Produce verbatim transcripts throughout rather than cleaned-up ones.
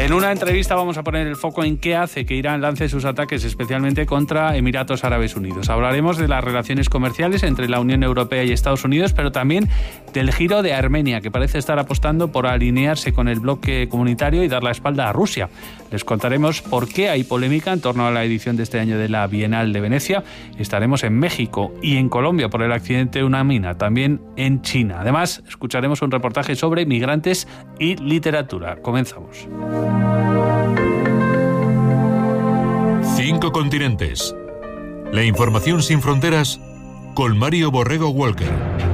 En una entrevista vamos a poner el foco en qué hace que Irán lance sus ataques especialmente contra Emiratos Árabes Unidos. Hablaremos de las relaciones comerciales entre la Unión Europea y Estados Unidos, pero también del giro de Armenia, que parece estar apostando por alinearse con el bloque comunitario y dar la espalda a Rusia. Les contaremos por qué hay polémica en torno a la edición de este año de la Bienal de Venecia. Estaremos en México y en Colombia por el accidente de una mina, también en China. Además, escucharemos un reportaje sobre migrantes y literatura. Comenzamos. Cinco continentes. La información sin fronteras con Mario Borrego Walker.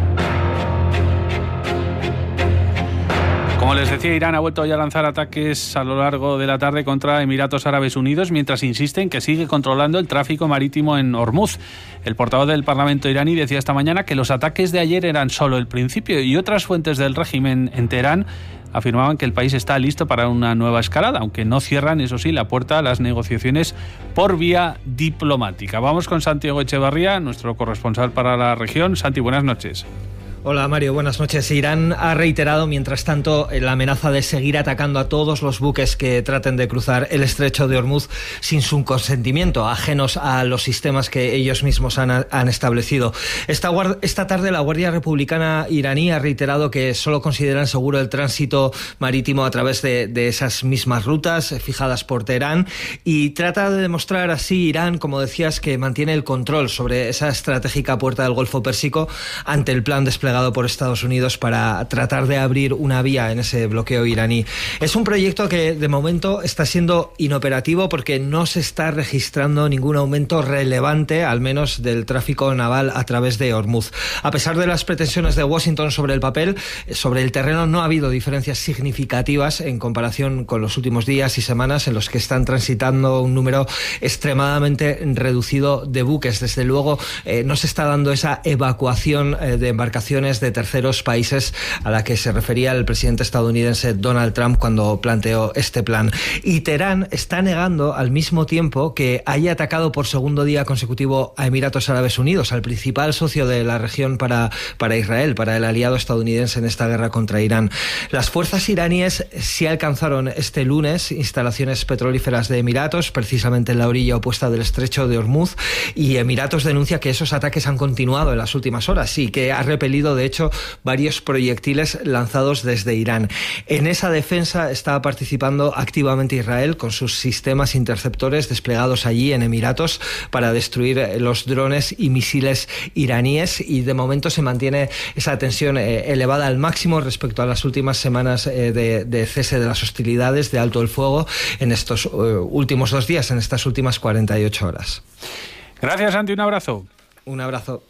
Como les decía, Irán ha vuelto ya a lanzar ataques a lo largo de la tarde contra Emiratos Árabes Unidos, mientras insiste en que sigue controlando el tráfico marítimo en Hormuz. El portavoz del Parlamento iraní decía esta mañana que los ataques de ayer eran solo el principio, y otras fuentes del régimen en Teherán afirmaban que el país está listo para una nueva escalada, aunque no cierran, eso sí, la puerta a las negociaciones por vía diplomática. Vamos con Santiago Echevarría, nuestro corresponsal para la región. Santi, buenas noches. Hola Mario, buenas noches. Irán ha reiterado, mientras tanto, la amenaza de seguir atacando a todos los buques que traten de cruzar el estrecho de Hormuz sin su consentimiento, ajenos a los sistemas que ellos mismos han, han establecido. Esta, esta tarde la Guardia Republicana iraní ha reiterado que solo consideran seguro el tránsito marítimo a través de, de esas mismas rutas fijadas por Teherán, y trata de demostrar así Irán, como decías, que mantiene el control sobre esa estratégica puerta del Golfo Pérsico ante el plan desplegado por Estados Unidos para tratar de abrir una vía en ese bloqueo iraní. Es un proyecto que de momento está siendo inoperativo porque no se está registrando ningún aumento relevante, al menos del tráfico naval a través de Hormuz. A pesar de las pretensiones de Washington sobre el papel, sobre el terreno no ha habido diferencias significativas en comparación con los últimos días y semanas en los que están transitando un número extremadamente reducido de buques. Desde luego eh, no se está dando esa evacuación eh, de embarcaciones de terceros países a la que se refería el presidente estadounidense Donald Trump cuando planteó este plan. Y Teherán está negando al mismo tiempo que haya atacado por segundo día consecutivo a Emiratos Árabes Unidos, al principal socio de la región para, para Israel, para el aliado estadounidense en esta guerra contra Irán. Las fuerzas iraníes sí alcanzaron este lunes instalaciones petrolíferas de Emiratos, precisamente en la orilla opuesta del estrecho de Hormuz, y Emiratos denuncia que esos ataques han continuado en las últimas horas y que ha repelido de hecho varios proyectiles lanzados desde Irán. En esa defensa está participando activamente Israel con sus sistemas interceptores desplegados allí en Emiratos para destruir los drones y misiles iraníes, y de momento se mantiene esa tensión eh, elevada al máximo respecto a las últimas semanas eh, de, de cese de las hostilidades, de alto el fuego en estos eh, últimos dos días, en estas últimas cuarenta y ocho horas. Gracias, Santi, un abrazo. Un abrazo.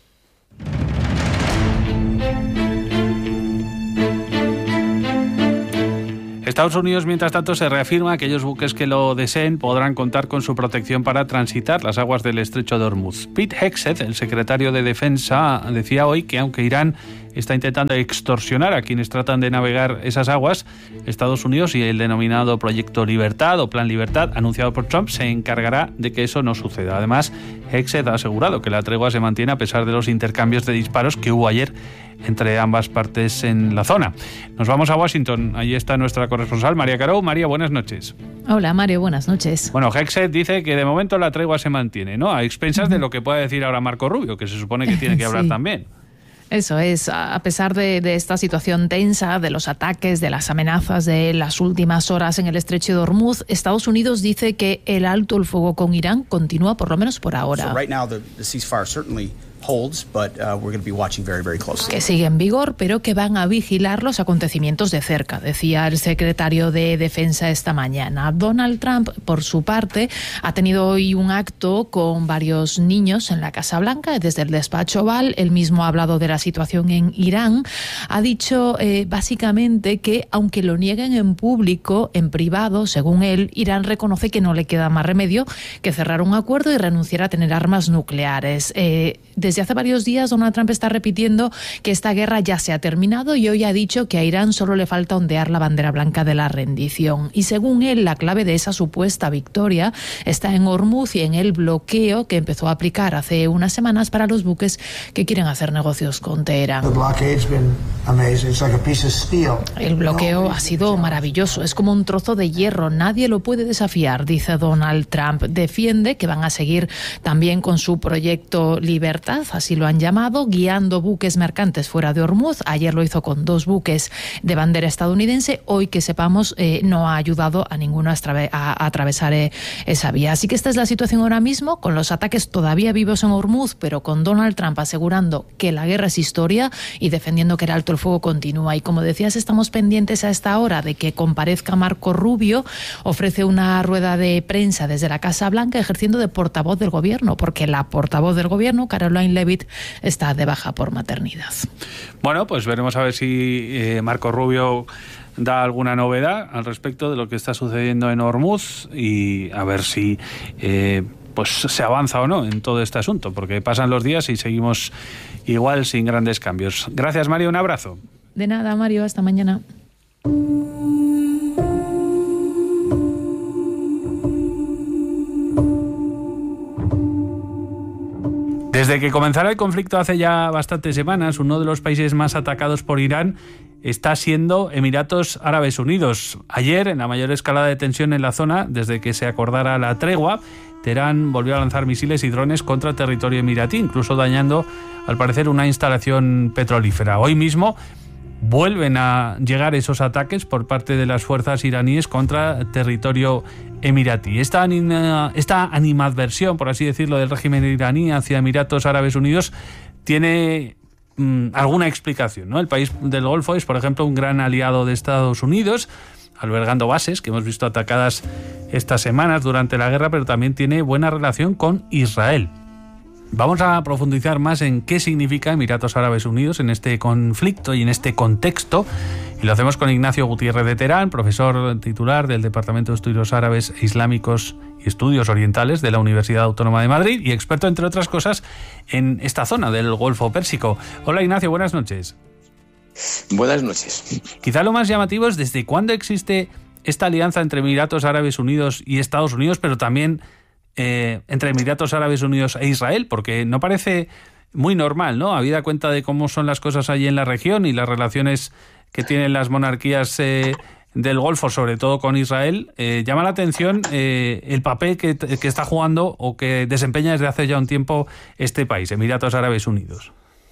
Estados Unidos, mientras tanto, se reafirma que aquellos buques que lo deseen podrán contar con su protección para transitar las aguas del estrecho de Hormuz. Pete Hegseth, el secretario de Defensa, decía hoy que aunque Irán está intentando extorsionar a quienes tratan de navegar esas aguas, Estados Unidos y el denominado Proyecto Libertad o Plan Libertad, anunciado por Trump, se encargará de que eso no suceda. Además, Hegseth ha asegurado que la tregua se mantiene a pesar de los intercambios de disparos que hubo ayer entre ambas partes en la zona. Nos vamos a Washington. Allí está nuestra corresponsal, María Carou. María, buenas noches. Hola, Mario, buenas noches. Bueno, Hegseth dice que de momento la tregua se mantiene, ¿no? A expensas uh-huh. de lo que pueda decir ahora Marco Rubio, que se supone que tiene que hablar sí. también. Eso es, a pesar de, de esta situación tensa, de los ataques, de las amenazas de las últimas horas en el estrecho de Hormuz, Estados Unidos dice que el alto el fuego con Irán continúa por lo menos por ahora. So right now the, the ceasefire certainly holds, but uh, we're going to be watching very, very closely. Que sigue en vigor, pero que van a vigilar los acontecimientos de cerca, decía el secretario de Defensa esta mañana. Donald Trump, por su parte, ha tenido hoy un acto con varios niños en la Casa Blanca, desde el despacho Oval. Él mismo ha hablado de la situación en Irán. Ha dicho eh, básicamente que, aunque lo nieguen en público, en privado, según él, Irán reconoce que no le queda más remedio que cerrar un acuerdo y renunciar a tener armas nucleares. Eh, de desde hace varios días Donald Trump está repitiendo que esta guerra ya se ha terminado y hoy ha dicho que a Irán solo le falta ondear la bandera blanca de la rendición. Y según él, la clave de esa supuesta victoria está en Hormuz y en el bloqueo que empezó a aplicar hace unas semanas para los buques que quieren hacer negocios con Teherán. El bloqueo ha sido maravilloso, es como un trozo de hierro, nadie lo puede desafiar, dice Donald Trump. Defiende que van a seguir también con su proyecto Libertad, así lo han llamado, guiando buques mercantes fuera de Hormuz. Ayer lo hizo con dos buques de bandera estadounidense, hoy que sepamos eh, no ha ayudado a ninguno a, a, a atravesar eh, esa vía. Así que esta es la situación ahora mismo, con los ataques todavía vivos en Hormuz, pero con Donald Trump asegurando que la guerra es historia y defendiendo que el alto el fuego continúa. Y como decías, estamos pendientes a esta hora de que comparezca Marco Rubio. Ofrece una rueda de prensa desde la Casa Blanca ejerciendo de portavoz del gobierno, porque la portavoz del gobierno, Caroline Leavitt, está de baja por maternidad. Bueno, pues veremos a ver si eh, Marco Rubio da alguna novedad al respecto de lo que está sucediendo en Hormuz y a ver si eh, pues se avanza o no en todo este asunto, porque pasan los días y seguimos igual sin grandes cambios. Gracias, Mario, un abrazo. De nada, Mario, hasta mañana. Desde que comenzara el conflicto hace ya bastantes semanas, uno de los países más atacados por Irán está siendo Emiratos Árabes Unidos. Ayer, en la mayor escalada de tensión en la zona, desde que se acordara la tregua, Teherán volvió a lanzar misiles y drones contra territorio emiratí, incluso dañando, al parecer, una instalación petrolífera. Hoy mismo vuelven a llegar esos ataques por parte de las fuerzas iraníes contra territorio emiratí. Esta, anima, esta animadversión, por así decirlo, del régimen iraní hacia Emiratos Árabes Unidos tiene mmm, alguna explicación, ¿no? El país del Golfo es, por ejemplo, un gran aliado de Estados Unidos, albergando bases que hemos visto atacadas estas semanas durante la guerra, pero también tiene buena relación con Israel. Vamos a profundizar más en qué significa Emiratos Árabes Unidos en este conflicto y en este contexto, y lo hacemos con Ignacio Gutiérrez de Terán, profesor titular del Departamento de Estudios Árabes e Islámicos y Estudios Orientales de la Universidad Autónoma de Madrid y experto, entre otras cosas, en esta zona del Golfo Pérsico. Hola, Ignacio, buenas noches. Buenas noches. Quizá lo más llamativo es desde cuándo existe esta alianza entre Emiratos Árabes Unidos y Estados Unidos, pero también Eh, entre Emiratos Árabes Unidos e Israel, porque no parece muy normal, ¿no? Habida cuenta de cómo son las cosas allí en la región y las relaciones que tienen las monarquías eh, del Golfo, sobre todo con Israel, eh, llama la atención eh, el papel que, que está jugando o que desempeña desde hace ya un tiempo este país, Emiratos Árabes Unidos.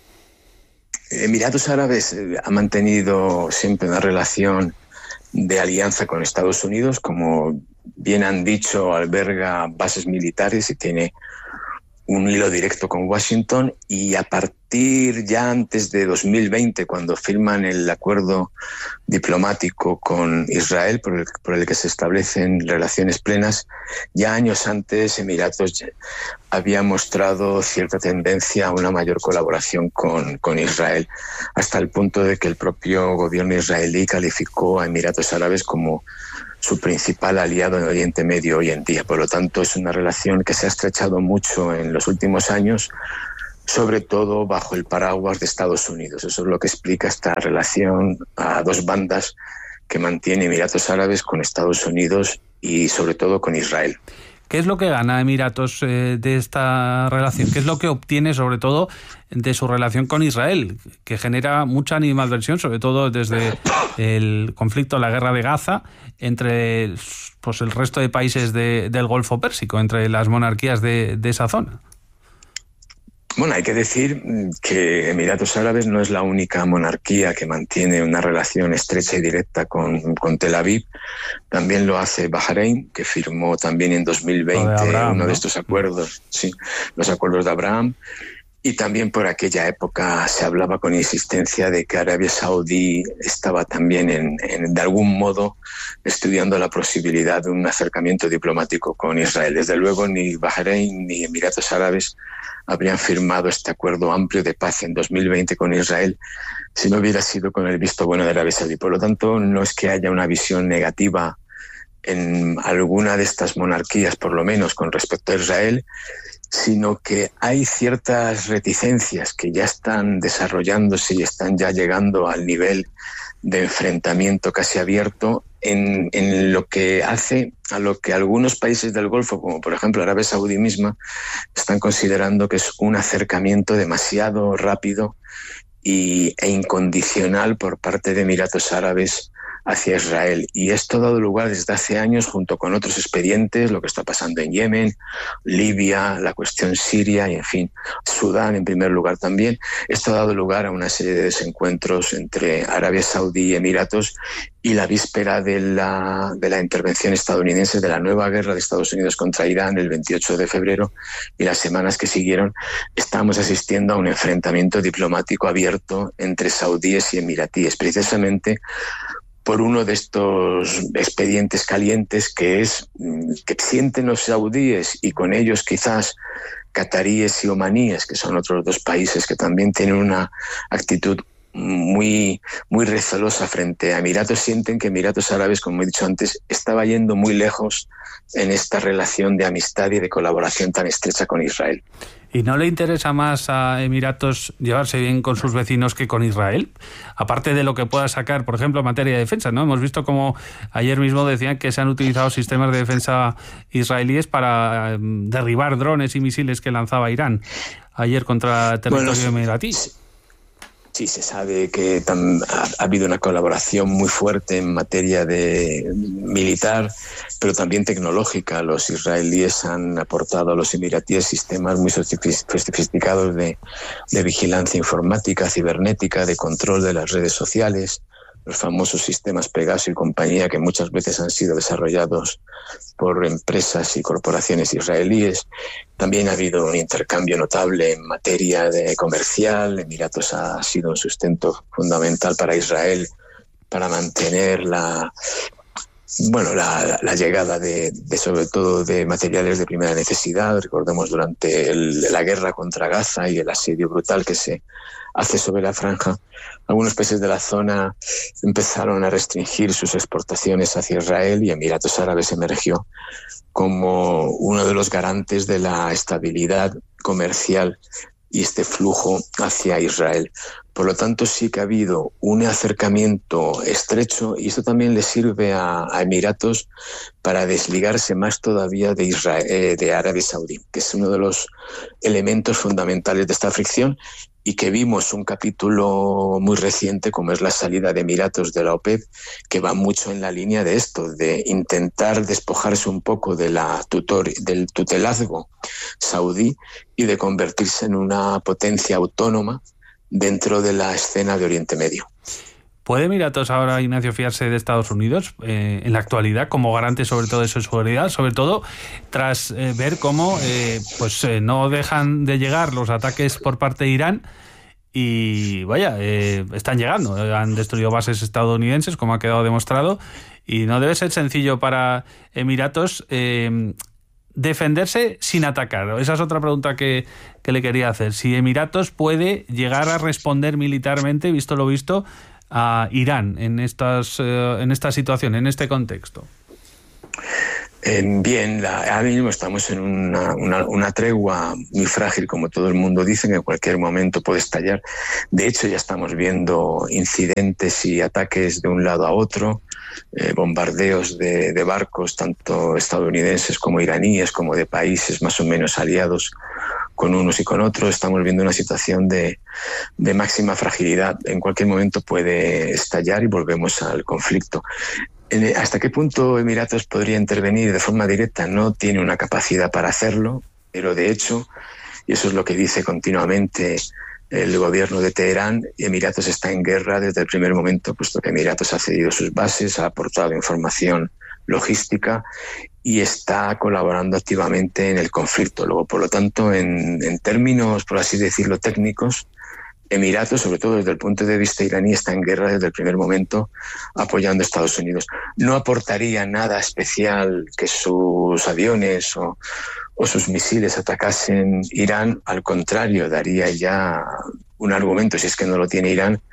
Emiratos Árabes ha mantenido siempre una relación de alianza con Estados Unidos, como bien han dicho, alberga bases militares y tiene un hilo directo con Washington, y a partir ya antes de dos mil veinte, cuando firman el acuerdo diplomático con Israel por el, por el que se establecen relaciones plenas, ya años antes Emiratos había mostrado cierta tendencia a una mayor colaboración con, con Israel, hasta el punto de que el propio gobierno israelí calificó a Emiratos Árabes como su principal aliado en Oriente Medio hoy en día. Por lo tanto, es una relación que se ha estrechado mucho en los últimos años, sobre todo bajo el paraguas de Estados Unidos. Eso es lo que explica esta relación a dos bandas que mantiene Emiratos Árabes con Estados Unidos y sobre todo con Israel. ¿Qué es lo que gana Emiratos eh, de esta relación? ¿Qué es lo que obtiene sobre todo de su relación con Israel? Que genera mucha animadversión, sobre todo desde el conflicto, la guerra de Gaza, entre pues, el resto de países de, del Golfo Pérsico, entre las monarquías de, de esa zona. Bueno, hay que decir que Emiratos Árabes no es la única monarquía que mantiene una relación estrecha y directa con, con Tel Aviv. También lo hace Bahrein, que firmó también en dos mil veinte de Abraham, uno ¿no? de estos acuerdos, sí, los acuerdos de Abraham. Y también por aquella época se hablaba con insistencia de que Arabia Saudí estaba también en, en, de algún modo estudiando la posibilidad de un acercamiento diplomático con Israel. Desde luego ni Bahrein ni Emiratos Árabes habrían firmado este acuerdo amplio de paz en dos mil veinte con Israel si no hubiera sido con el visto bueno de Arabia Saudí. Por lo tanto, no es que haya una visión negativa en alguna de estas monarquías, por lo menos con respecto a Israel, sino que hay ciertas reticencias que ya están desarrollándose y están ya llegando al nivel de enfrentamiento casi abierto en, en lo que hace a lo que algunos países del Golfo, como por ejemplo Arabia Saudí misma, están considerando que es un acercamiento demasiado rápido y, e incondicional por parte de Emiratos Árabes hacia Israel. Y esto ha dado lugar desde hace años, junto con otros expedientes, lo que está pasando en Yemen, Libia, la cuestión siria y, en fin, Sudán en primer lugar también. Esto ha dado lugar a una serie de desencuentros entre Arabia Saudí y Emiratos, y la víspera de la, de la intervención estadounidense, de la nueva guerra de Estados Unidos contra Irán el veintiocho de febrero, y las semanas que siguieron, estamos asistiendo a un enfrentamiento diplomático abierto entre saudíes y emiratíes, precisamente por uno de estos expedientes calientes que es que sienten los saudíes, y con ellos quizás cataríes y omaníes, que son otros dos países que también tienen una actitud muy, muy recelosa frente a Emiratos. Sienten que Emiratos Árabes, como he dicho antes, estaba yendo muy lejos en esta relación de amistad y de colaboración tan estrecha con Israel. ¿Y no le interesa más a Emiratos llevarse bien con sus vecinos que con Israel? Aparte de lo que pueda sacar, por ejemplo, en materia de defensa, ¿no? Hemos visto como ayer mismo decían que se han utilizado sistemas de defensa israelíes para derribar drones y misiles que lanzaba Irán ayer contra territorio bueno, emiratí. Sí, se sabe que tam, ha, ha habido una colaboración muy fuerte en materia de militar, pero también tecnológica. Los israelíes han aportado a los emiratíes sistemas muy sofisticados de, de vigilancia informática, cibernética, de control de las redes sociales, los famosos sistemas Pegaso y compañía, que muchas veces han sido desarrollados por empresas y corporaciones israelíes. También ha habido un intercambio notable en materia de comercial. Emiratos ha sido un sustento fundamental para Israel para mantener la, bueno, la, la llegada de, de, sobre todo, de materiales de primera necesidad. Recordemos durante el, la guerra contra Gaza y el asedio brutal que se hace sobre la franja, algunos países de la zona empezaron a restringir sus exportaciones hacia Israel, y Emiratos Árabes emergió como uno de los garantes de la estabilidad comercial y este flujo hacia Israel. Por lo tanto, sí que ha habido un acercamiento estrecho, y esto también le sirve a, a Emiratos para desligarse más todavía de Israel, eh, de Arabia Saudí, que es uno de los elementos fundamentales de esta fricción, y que vimos un capítulo muy reciente, como es la salida de Emiratos de la OPEP, que va mucho en la línea de esto, de intentar despojarse un poco de la tutor, del tutelazgo saudí y de convertirse en una potencia autónoma dentro de la escena de Oriente Medio. ¿Puede Emiratos ahora, Ignacio, fiarse de Estados Unidos eh, en la actualidad como garante sobre todo de su seguridad, sobre todo tras eh, ver cómo eh, pues eh, no dejan de llegar los ataques por parte de Irán y vaya, eh, están llegando, han destruido bases estadounidenses, como ha quedado demostrado, y no debe ser sencillo para Emiratos eh, defenderse sin atacar? Esa es otra pregunta que, que le quería hacer. Si Emiratos puede llegar a responder militarmente, visto lo visto, a Irán en estas eh, en esta situación, en este contexto. Eh, bien, la, ahora mismo estamos en una, una, una tregua muy frágil, como todo el mundo dice, que en cualquier momento puede estallar. De hecho, ya estamos viendo incidentes y ataques de un lado a otro, eh, bombardeos de, de barcos, tanto estadounidenses como iraníes, como de países más o menos aliados con unos y con otros. Estamos viendo una situación de, de máxima fragilidad. En cualquier momento puede estallar y volvemos al conflicto. ¿Hasta qué punto Emiratos podría intervenir de forma directa? No tiene una capacidad para hacerlo, pero de hecho, y eso es lo que dice continuamente el gobierno de Teherán, Emiratos está en guerra desde el primer momento, puesto que Emiratos ha cedido sus bases, ha aportado información logística y está colaborando activamente en el conflicto. Luego, por lo tanto, en, en términos, por así decirlo, técnicos, Emiratos, sobre todo desde el punto de vista iraní, está en guerra desde el primer momento, apoyando a Estados Unidos. No aportaría nada especial que sus aviones o, o sus misiles atacasen Irán. Al contrario, daría ya un argumento, si es que no lo tiene Irán,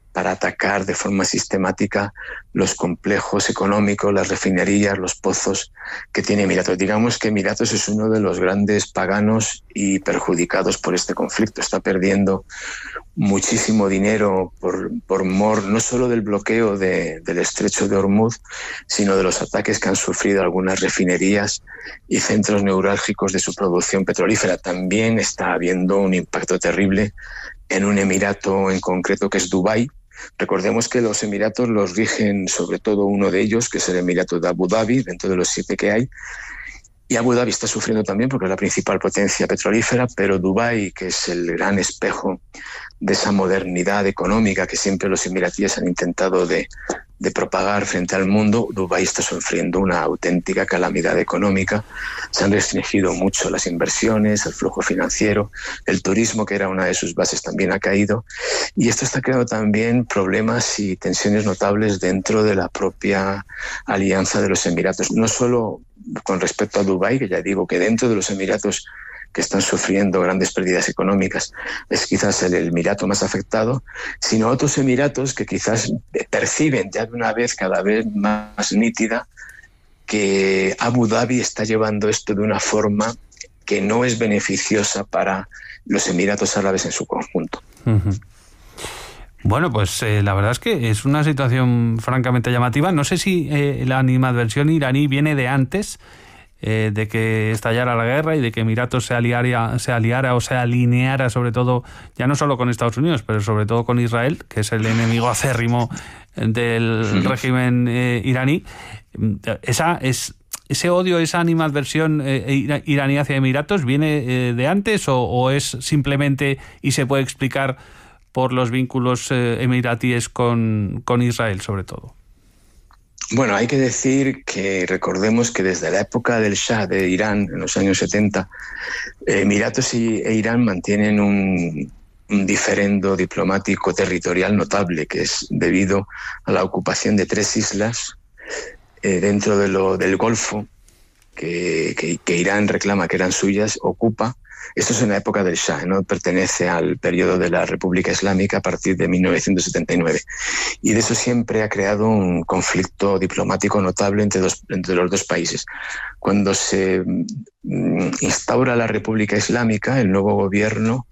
para atacar de forma sistemática los complejos económicos, las refinerías, los pozos que tiene Emiratos. Digamos que Emiratos es uno de los grandes paganos y perjudicados por este conflicto. Está perdiendo muchísimo dinero por, por mor no solo del bloqueo de, del estrecho de Hormuz, sino de los ataques que han sufrido algunas refinerías y centros neurálgicos de su producción petrolífera. También está habiendo un impacto terrible en un emirato en concreto que es Dubái. Recordemos que los Emiratos los rigen sobre todo uno de ellos, que es el Emirato de Abu Dhabi, dentro de los siete que hay. Y Abu Dhabi está sufriendo también porque es la principal potencia petrolífera, pero Dubái, que es el gran espejo de esa modernidad económica que siempre los emiratíes han intentado de, de propagar frente al mundo, Dubái está sufriendo una auténtica calamidad económica. Se han restringido mucho las inversiones, el flujo financiero, el turismo, que era una de sus bases, también ha caído. Y esto está creando también problemas y tensiones notables dentro de la propia alianza de los Emiratos. No solo con respecto a Dubái, que ya digo que dentro de los Emiratos que están sufriendo grandes pérdidas económicas es quizás el emirato más afectado, sino otros emiratos que quizás perciben ya de una vez cada vez más nítida que Abu Dhabi está llevando esto de una forma que no es beneficiosa para los Emiratos Árabes en su conjunto. Uh-huh. Bueno, pues eh, la verdad es que es una situación francamente llamativa. No sé si eh, la animadversión iraní viene de antes, Eh, de que estallara la guerra y de que Emiratos se aliara, se aliara o se alineara sobre todo, ya no solo con Estados Unidos, pero sobre todo con Israel, que es el enemigo acérrimo del sí. régimen eh, iraní. Esa es ese odio, esa animadversión eh, iraní hacia Emiratos, ¿viene eh, de antes o, o es simplemente y se puede explicar por los vínculos eh, emiratíes con, con Israel sobre todo? Bueno, hay que decir que recordemos que desde la época del Shah de Irán, en los años setenta, Emiratos y, e Irán mantienen un, un diferendo diplomático territorial notable, que es debido a la ocupación de tres islas eh, dentro de lo, del Golfo, que, que, que Irán reclama que eran suyas, ocupa. Esto es en la época del Shah, ¿no? Pertenece al periodo de la República Islámica a partir de mil novecientos setenta y nueve. Y de eso siempre ha creado un conflicto diplomático notable entre, dos, entre los dos países. Cuando se instaura la República Islámica, el nuevo gobierno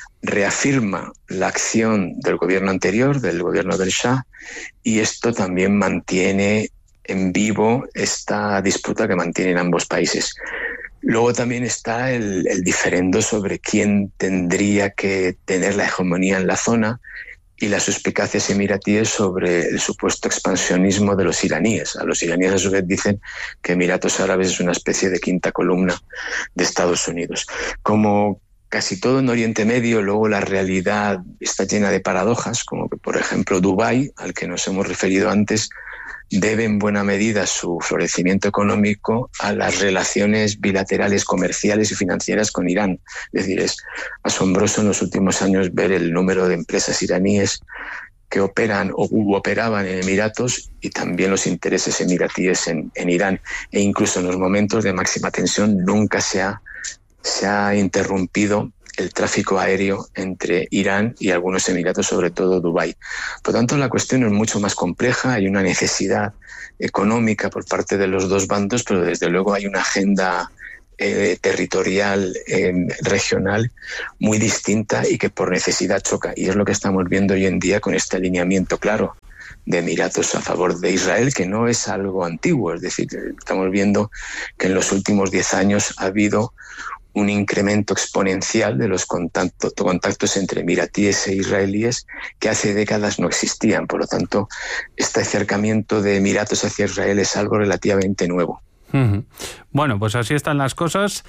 reafirma la acción del gobierno anterior, del gobierno del Shah, y esto también mantiene en vivo esta disputa que mantienen ambos países. Luego también está el, el diferendo sobre quién tendría que tener la hegemonía en la zona y las suspicacias emiratíes sobre el supuesto expansionismo de los iraníes. A los iraníes a su vez dicen que Emiratos Árabes es una especie de quinta columna de Estados Unidos. Como casi todo en Oriente Medio, luego la realidad está llena de paradojas, como que, por ejemplo, Dubái, al que nos hemos referido antes, debe en buena medida su florecimiento económico a las relaciones bilaterales, comerciales y financieras con Irán. Es decir, es asombroso en los últimos años ver el número de empresas iraníes que operan o operaban en Emiratos y también los intereses emiratíes en, en Irán. E incluso en los momentos de máxima tensión nunca se ha, se ha interrumpido el tráfico aéreo entre Irán y algunos emiratos, sobre todo Dubái. Por tanto, la cuestión es mucho más compleja, hay una necesidad económica por parte de los dos bandos, pero desde luego hay una agenda eh, territorial, eh, regional, muy distinta y que por necesidad choca. Y es lo que estamos viendo hoy en día con este alineamiento claro de Emiratos a favor de Israel, que no es algo antiguo. Es decir, estamos viendo que en los últimos diez años ha habido un incremento exponencial de los contacto, contactos entre emiratíes e israelíes que hace décadas no existían. Por lo tanto, este acercamiento de Emiratos hacia Israel es algo relativamente nuevo. Uh-huh. Bueno, pues así están las cosas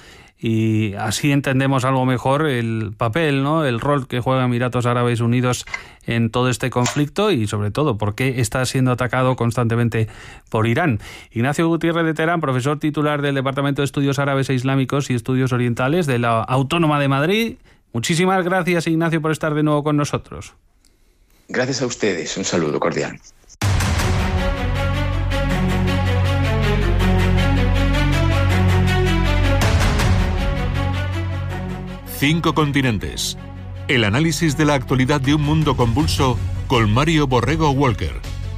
y así entendemos algo mejor el papel, ¿no? El rol que juega Emiratos Árabes Unidos en todo este conflicto y sobre todo por qué está siendo atacado constantemente por Irán. Ignacio Gutiérrez de Terán, profesor titular del Departamento de Estudios Árabes e Islámicos y Estudios Orientales de la Autónoma de Madrid. Muchísimas gracias, Ignacio, por estar de nuevo con nosotros. Gracias a ustedes. Un saludo cordial. Cinco continentes. El análisis de la actualidad de un mundo convulso con Mario Borrego Walker.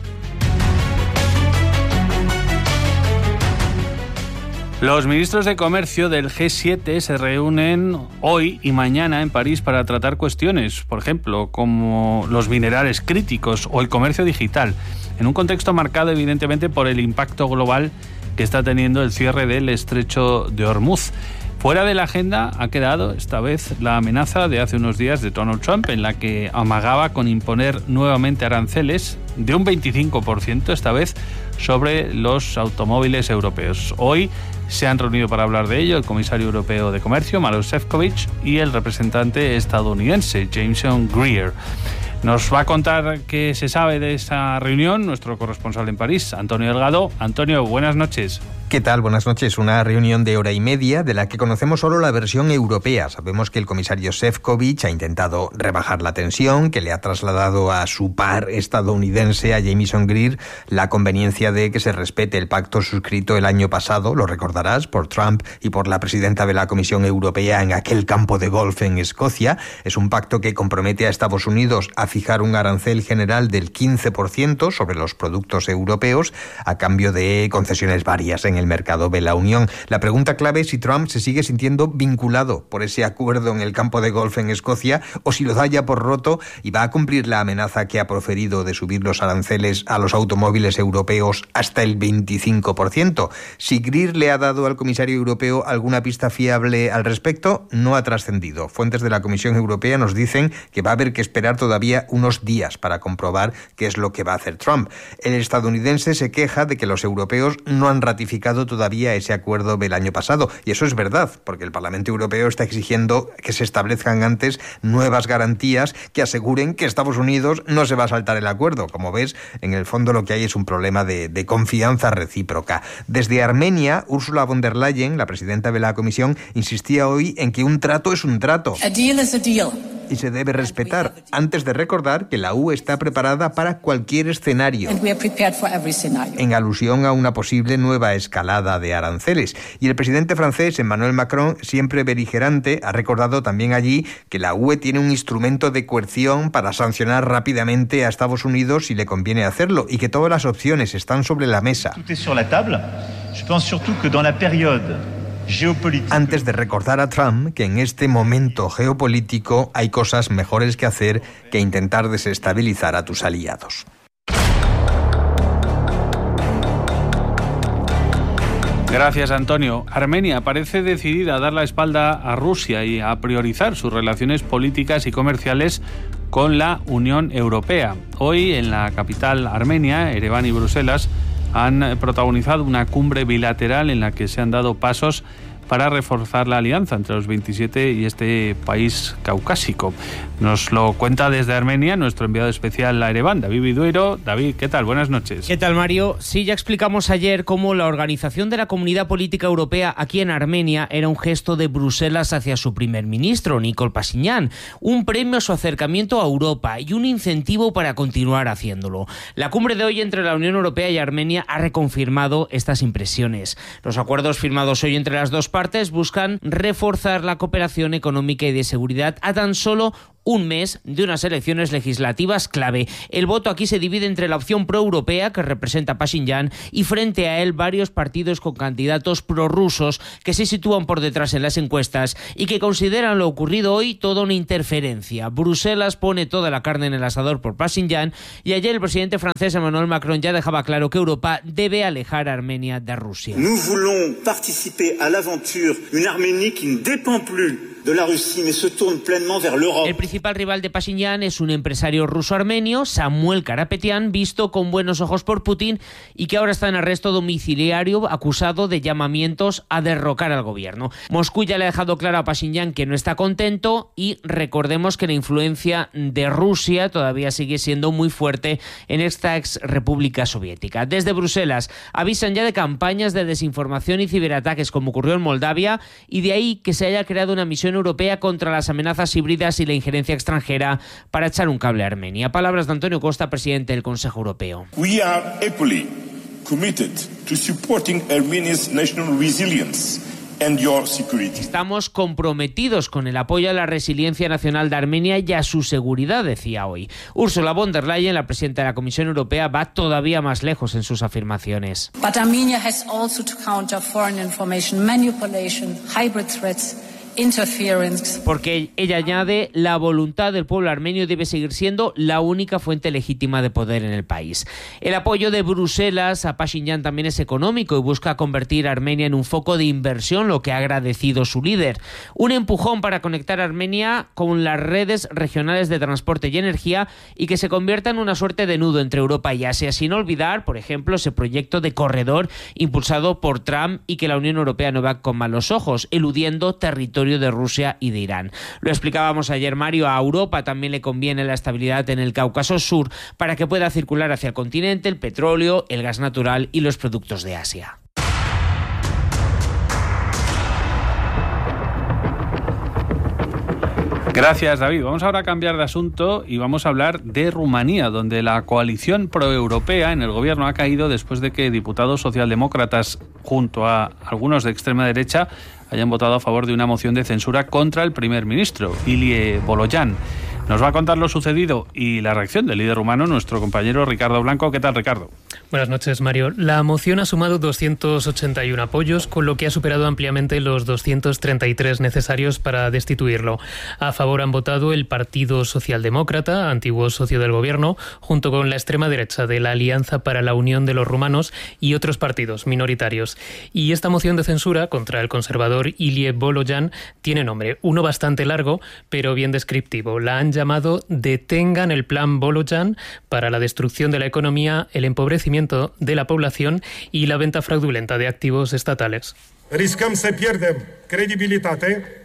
Los ministros de Comercio del G siete se reúnen hoy y mañana en París para tratar cuestiones, por ejemplo, como los minerales críticos o el comercio digital, en un contexto marcado evidentemente por el impacto global que está teniendo el cierre del estrecho de Hormuz. Fuera de la agenda ha quedado esta vez la amenaza de hace unos días de Donald Trump, en la que amagaba con imponer nuevamente aranceles de un veinticinco por ciento, esta vez sobre los automóviles europeos. Hoy se han reunido para hablar de ello el comisario europeo de Comercio, Maroš Šefčovič, y el representante estadounidense, Jameson Greer. Nos va a contar qué se sabe de esa reunión nuestro corresponsal en París, Antonio Delgado. Antonio, buenas noches. ¿Qué tal? Buenas noches. Una reunión de hora y media de la que conocemos solo la versión europea. Sabemos que el comisario Šefčovič ha intentado rebajar la tensión, que le ha trasladado a su par estadounidense, a Jameson Greer, la conveniencia de que se respete el pacto suscrito el año pasado, lo recordarás, por Trump y por la presidenta de la Comisión Europea en aquel campo de golf en Escocia. Es un pacto que compromete a Estados Unidos a fijar un arancel general del quince por ciento sobre los productos europeos a cambio de concesiones varias en el mercado de la Unión. La pregunta clave es si Trump se sigue sintiendo vinculado por ese acuerdo en el campo de golf en Escocia o si lo da ya por roto y va a cumplir la amenaza que ha proferido de subir los aranceles a los automóviles europeos hasta el veinticinco por ciento. Si Greer le ha dado al comisario europeo alguna pista fiable al respecto, no ha trascendido. Fuentes de la Comisión Europea nos dicen que va a haber que esperar todavía unos días para comprobar qué es lo que va a hacer Trump. El estadounidense se queja de que los europeos no han ratificado todavía ese acuerdo del año pasado, y eso es verdad, porque el Parlamento Europeo está exigiendo que se establezcan antes nuevas garantías que aseguren que Estados Unidos no se va a saltar el acuerdo. Como ves, en el fondo lo que hay es un problema de, de confianza recíproca. Desde Armenia, Ursula von der Leyen, la presidenta de la Comisión, insistía hoy en que un trato es un trato. A deal is a deal. Y se debe respetar, antes de recordar que la U E está preparada para cualquier escenario, And we are prepared for every scenario. en alusión a una posible nueva escalada de aranceles. Y el presidente francés, Emmanuel Macron, siempre beligerante, ha recordado también allí que la U E tiene un instrumento de coerción para sancionar rápidamente a Estados Unidos si le conviene hacerlo, y que todas las opciones están sobre la mesa. Tout est sur la table. Je pense surtout que dans la période Antes de recordar a Trump que en este momento geopolítico hay cosas mejores que hacer que intentar desestabilizar a tus aliados. Gracias, Antonio. Armenia parece decidida a dar la espalda a Rusia y a priorizar sus relaciones políticas y comerciales con la Unión Europea. Hoy, en la capital armenia, Ereván y Bruselas, han protagonizado una cumbre bilateral en la que se han dado pasos para reforzar la alianza entre los veintisiete y este país caucásico. Nos lo cuenta desde Armenia nuestro enviado especial a Ereván, David Vidueiro. David, ¿qué tal? Buenas noches. ¿Qué tal, Mario? Sí, ya explicamos ayer cómo la organización de la Comunidad Política Europea aquí en Armenia era un gesto de Bruselas hacia su primer ministro, Nikol Pashinyan, un premio a su acercamiento a Europa y un incentivo para continuar haciéndolo. La cumbre de hoy entre la Unión Europea y Armenia ha reconfirmado estas impresiones. Los acuerdos firmados hoy entre las dos partes buscan reforzar la cooperación económica y de seguridad a tan solo un mes de unas elecciones legislativas clave. El voto aquí se divide entre la opción pro-europea, que representa a Pashinyan, y frente a él varios partidos con candidatos prorrusos que se sitúan por detrás en las encuestas y que consideran lo ocurrido hoy toda una interferencia. Bruselas pone toda la carne en el asador por Pashinyan, y ayer el presidente francés Emmanuel Macron ya dejaba claro que Europa debe alejar a Armenia de Rusia. Nous voulons participer à l'aventure, une Arménie qui ne dépend plus de la Russie, mais se tourne pleinement vers l'Europe. El principal rival de Pashinyan es un empresario ruso-armenio, Samuel Karapetyan, visto con buenos ojos por Putin y que ahora está en arresto domiciliario acusado de llamamientos a derrocar al gobierno. Moscú ya le ha dejado claro a Pashinyan que no está contento, y recordemos que la influencia de Rusia todavía sigue siendo muy fuerte en esta ex república soviética. Desde Bruselas avisan ya de campañas de desinformación y ciberataques como ocurrió en Moldavia, y de ahí que se haya creado una misión europea contra las amenazas híbridas y la injerencia extranjera para echar un cable a Armenia. Palabras de Antonio Costa, presidente del Consejo Europeo. We are equally committed to supporting Armenia's national resilience and your security. Estamos comprometidos con el apoyo a la resiliencia nacional de Armenia y a su seguridad, decía hoy. Ursula von der Leyen, la presidenta de la Comisión Europea, va todavía más lejos en sus afirmaciones. But Armenia has also to counter foreign information manipulation, hybrid threats, interference. Porque ella añade, la voluntad del pueblo armenio debe seguir siendo la única fuente legítima de poder en el país. El apoyo de Bruselas a Pashinyan también es económico y busca convertir a Armenia en un foco de inversión, lo que ha agradecido su líder. Un empujón para conectar a Armenia con las redes regionales de transporte y energía y que se convierta en una suerte de nudo entre Europa y Asia, sin olvidar, por ejemplo, ese proyecto de corredor impulsado por Trump y que la Unión Europea no va con malos ojos, eludiendo territorio de Rusia y de Irán. Lo explicábamos ayer, Mario, a Europa también le conviene la estabilidad en el Cáucaso Sur para que pueda circular hacia el continente el petróleo, el gas natural y los productos de Asia. Gracias, David. Vamos ahora a cambiar de asunto y vamos a hablar de Rumanía, donde la coalición proeuropea en el gobierno ha caído después de que diputados socialdemócratas, junto a algunos de extrema derecha, hayan votado a favor de una moción de censura contra el primer ministro, Ilie Bolojan. Nos va a contar lo sucedido y la reacción del líder rumano nuestro compañero Ricardo Blanco. ¿Qué tal, Ricardo? Buenas noches, Mario. La moción ha sumado doscientos ochenta y uno apoyos, con lo que ha superado ampliamente los doscientos treinta y tres necesarios para destituirlo. A favor han votado el Partido Socialdemócrata, antiguo socio del gobierno, junto con la extrema derecha de la Alianza para la Unión de los Rumanos y otros partidos minoritarios. Y esta moción de censura contra el conservador Ilie Bolojan tiene nombre, uno bastante largo, pero bien descriptivo. La han llamado Detengan el Plan Bolojan para la destrucción de la economía, el empobrecimiento de la población y la venta fraudulenta de activos estatales. Riscăm să pierdem credibilitate.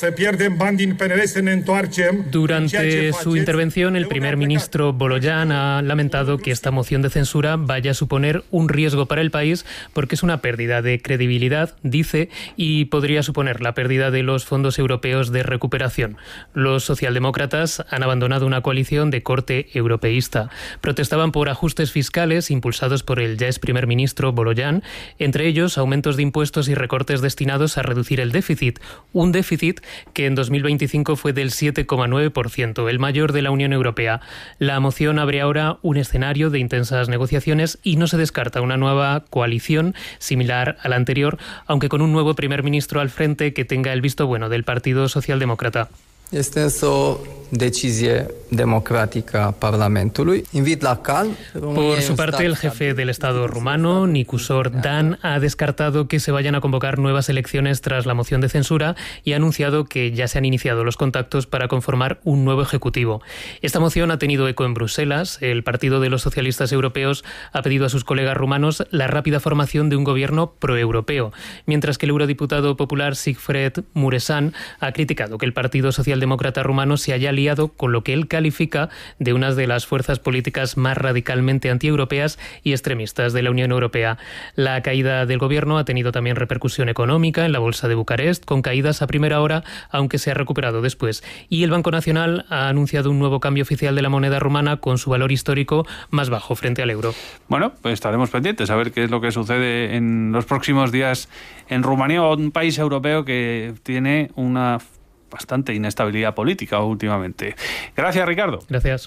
Durante su intervención, el primer ministro Bolojan ha lamentado que esta moción de censura vaya a suponer un riesgo para el país porque es una pérdida de credibilidad, dice, y podría suponer la pérdida de los fondos europeos de recuperación. Los socialdemócratas han abandonado una coalición de corte europeísta. Protestaban por ajustes fiscales impulsados por el ya ex primer ministro Bolojan, entre ellos aumentos de impuestos y recortes destinados a reducir el déficit, un déficit que en dos mil veinticinco fue del siete coma nueve por ciento, el mayor de la Unión Europea. La moción abre ahora un escenario de intensas negociaciones y no se descarta una nueva coalición similar a la anterior, aunque con un nuevo primer ministro al frente que tenga el visto bueno del Partido Socialdemócrata. Este însă o decizie democratică a Parlamentului. Invit la calm. Por su parte, el jefe del Estado rumano, Nicusor Dan, ha descartado que se vayan a convocar nuevas elecciones tras la moción de censura y ha anunciado que ya se han iniciado los contactos para conformar un nuevo ejecutivo. Esta moción ha tenido eco en Bruselas. El Partido de los Socialistas Europeos ha pedido a sus colegas rumanos la rápida formación de un gobierno proeuropeo, mientras que el eurodiputado popular Sigfred Mureșan ha criticado que el Partido Social demócrata rumano se haya aliado con lo que él califica de una de las fuerzas políticas más radicalmente antieuropeas y extremistas de la Unión Europea. La caída del gobierno ha tenido también repercusión económica en la bolsa de Bucarest, con caídas a primera hora, aunque se ha recuperado después. Y el Banco Nacional ha anunciado un nuevo cambio oficial de la moneda rumana con su valor histórico más bajo frente al euro. Bueno, pues estaremos pendientes a ver qué es lo que sucede en los próximos días en Rumanía, un país europeo que tiene una bastante inestabilidad política últimamente. Gracias, Ricardo. Gracias.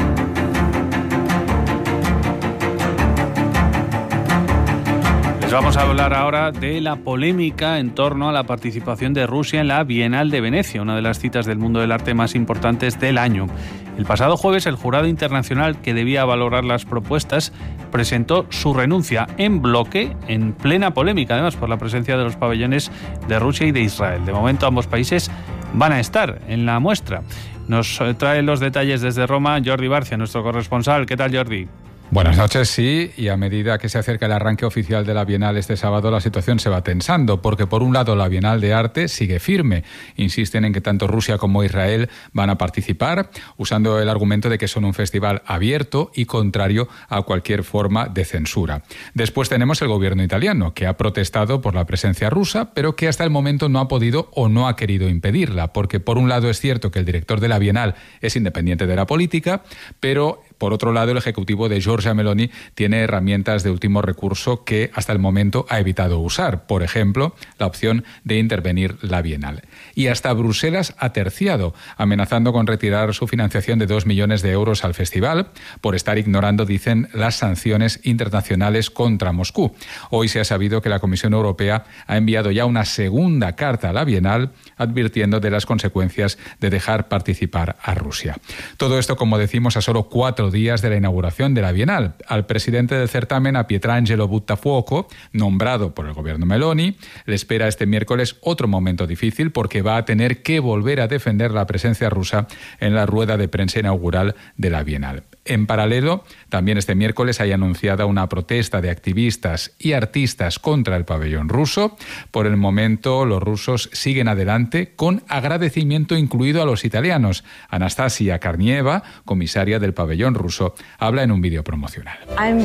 Les vamos a hablar ahora de la polémica en torno a la participación de Rusia en la Bienal de Venecia, una de las citas del mundo del arte más importantes del año. El pasado jueves, el jurado internacional que debía valorar las propuestas presentó su renuncia en bloque, en plena polémica, además, por la presencia de los pabellones de Rusia y de Israel. De momento, ambos países van a estar en la muestra. Nos trae los detalles desde Roma Jordi Barcia, nuestro corresponsal. ¿Qué tal, Jordi? Buenas noches, sí, y a medida que se acerca el arranque oficial de la Bienal este sábado, la situación se va tensando, porque por un lado la Bienal de Arte sigue firme. Insisten en que tanto Rusia como Israel van a participar, usando el argumento de que son un festival abierto y contrario a cualquier forma de censura. Después tenemos el gobierno italiano, que ha protestado por la presencia rusa, pero que hasta el momento no ha podido o no ha querido impedirla, porque por un lado es cierto que el director de la Bienal es independiente de la política, pero Por otro lado, el ejecutivo de Giorgia Meloni tiene herramientas de último recurso que hasta el momento ha evitado usar. Por ejemplo, la opción de intervenir la Bienal. Y hasta Bruselas ha terciado, amenazando con retirar su financiación de dos millones de euros al festival por estar ignorando, dicen, las sanciones internacionales contra Moscú. Hoy se ha sabido que la Comisión Europea ha enviado ya una segunda carta a la Bienal advirtiendo de las consecuencias de dejar participar a Rusia. Todo esto, como decimos, a solo cuatro días de la inauguración de la Bienal. Al presidente del certamen, a Pietrangelo Buttafuoco, nombrado por el gobierno Meloni, le espera este miércoles otro momento difícil porque va a tener que volver a defender la presencia rusa en la rueda de prensa inaugural de la Bienal. En paralelo, también este miércoles hay anunciada una protesta de activistas y artistas contra el pabellón ruso. Por el momento, los rusos siguen adelante con agradecimiento incluido a los italianos. Anastasia Karnieva, comisaria del pabellón ruso, habla en un vídeo promocional.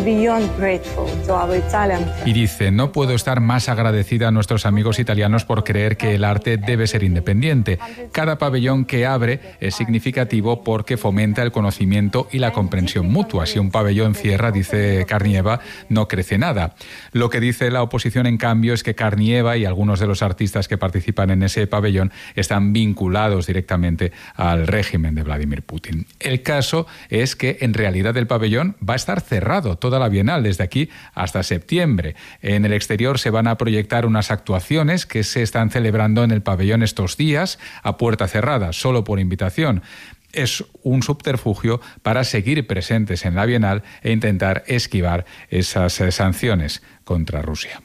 Y dice, no puedo estar más agradecida a nuestros amigos italianos por creer que el arte debe ser independiente. Cada pabellón que abre es significativo porque fomenta el conocimiento y la comprensión mutua. Si un pabellón cierra, dice Karnieva, no crece nada. Lo que dice la oposición, en cambio, es que Karnieva y algunos de los artistas que participan en ese pabellón están vinculados directamente al régimen de Vladimir Putin. El caso es que, en realidad, el pabellón va a estar cerrado toda la Bienal, desde aquí hasta septiembre. En el exterior se van a proyectar unas actuaciones que se están celebrando en el pabellón estos días, a puerta cerrada, solo por invitación. Es un subterfugio para seguir presentes en la Bienal e intentar esquivar esas sanciones contra Rusia.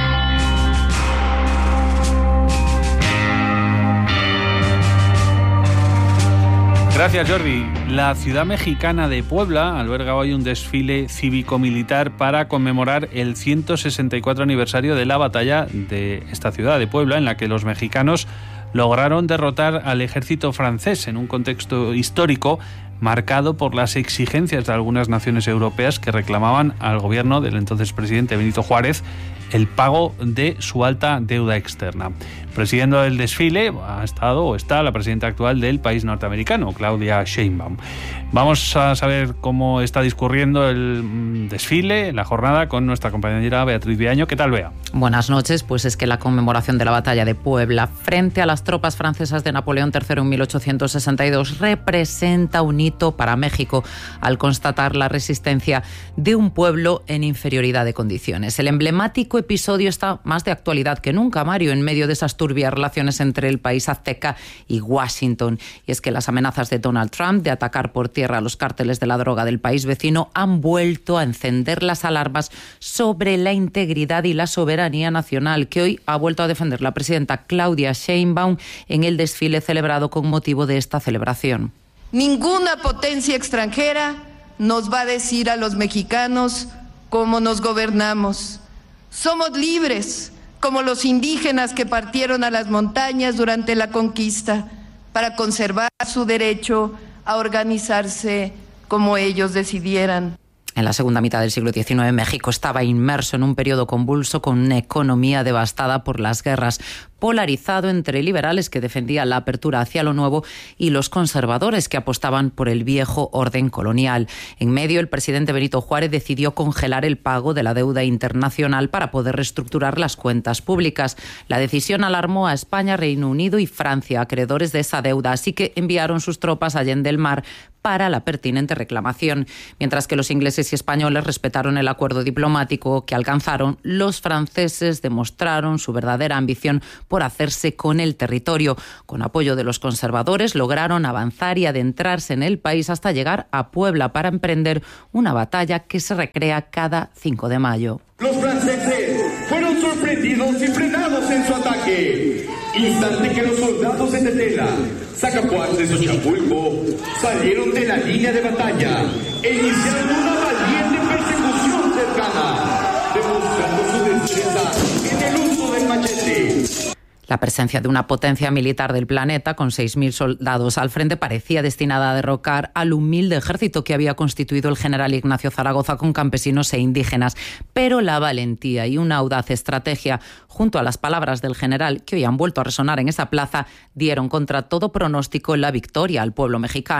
Gracias, Jordi. La ciudad mexicana de Puebla alberga hoy un desfile cívico-militar para conmemorar el ciento sesenta y cuatro aniversario de la batalla de esta ciudad de Puebla, en la que los mexicanos lograron derrotar al ejército francés en un contexto histórico marcado por las exigencias de algunas naciones europeas que reclamaban al gobierno del entonces presidente Benito Juárez el pago de su alta deuda externa. Presidiendo el desfile ha estado o está la presidenta actual del país norteamericano, Claudia Sheinbaum. Vamos a saber cómo está discurriendo el desfile, la jornada, con nuestra compañera Beatriz Viaño. ¿Qué tal, Bea? Buenas noches. Pues es que la conmemoración de la batalla de Puebla frente a las tropas francesas de Napoleón tercero en mil ochocientos sesenta y dos representa un hito para México al constatar la resistencia de un pueblo en inferioridad de condiciones. El emblemático episodio está más de actualidad que nunca, Mario, en medio de esas turbias relaciones entre el país azteca y Washington. Y es que las amenazas de Donald Trump de atacar por tierra a los cárteles de la droga del país vecino han vuelto a encender las alarmas sobre la integridad y la soberanía nacional, que hoy ha vuelto a defender la presidenta Claudia Sheinbaum en el desfile celebrado con motivo de esta celebración. Ninguna potencia extranjera nos va a decir a los mexicanos cómo nos gobernamos. Somos libres, como los indígenas que partieron a las montañas durante la conquista para conservar su derecho a organizarse como ellos decidieran. En la segunda mitad del siglo diecinueve, México estaba inmerso en un periodo convulso con una economía devastada por las guerras, polarizado entre liberales que defendían la apertura hacia lo nuevo y los conservadores que apostaban por el viejo orden colonial. En medio, el presidente Benito Juárez decidió congelar el pago de la deuda internacional para poder reestructurar las cuentas públicas. La decisión alarmó a España, Reino Unido y Francia, acreedores de esa deuda, así que enviaron sus tropas allende el mar para la pertinente reclamación. Mientras que los ingleses y españoles respetaron el acuerdo diplomático que alcanzaron, los franceses demostraron su verdadera ambición por hacerse con el territorio. Con apoyo de los conservadores lograron avanzar y adentrarse en el país hasta llegar a Puebla para emprender una batalla que se recrea cada cinco de mayo. Los franceses fueron sorprendidos y frenados en su ataque. Instante que los soldados en Tetela, Zacapuates y Xochapulco salieron de la línea de batalla e iniciaron una valiente persecución cercana, demostrando su destreza en el uso del machete. La presencia de una potencia militar del planeta, con seis mil soldados al frente, parecía destinada a derrocar al humilde ejército que había constituido el general Ignacio Zaragoza con campesinos e indígenas. Pero la valentía y una audaz estrategia, junto a las palabras del general, que hoy han vuelto a resonar en esa plaza, dieron contra todo pronóstico la victoria al pueblo mexicano.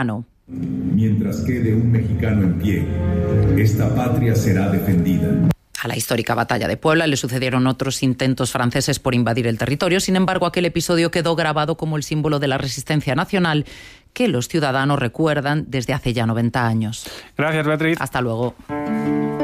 Mientras quede un mexicano en pie, esta patria será defendida. A la histórica batalla de Puebla le sucedieron otros intentos franceses por invadir el territorio. Sin embargo, aquel episodio quedó grabado como el símbolo de la resistencia nacional que los ciudadanos recuerdan desde hace ya noventa años. Gracias, Beatriz. Hasta luego.